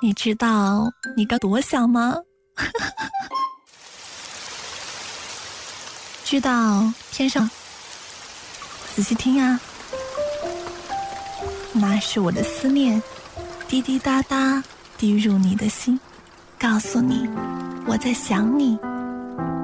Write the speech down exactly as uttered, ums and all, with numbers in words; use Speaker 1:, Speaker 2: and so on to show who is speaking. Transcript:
Speaker 1: 你知道你该多想吗？知道天上，仔细听啊，那是我的思念，滴滴答答滴入你的心，告诉你我在想你。